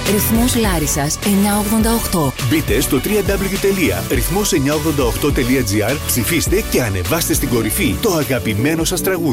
Ρυθμός Λάρισσας 988. Μπείτε στο www.rythmos988.gr, ψηφίστε και ανεβάστε στην κορυφή το αγαπημένο σας τραγούδι.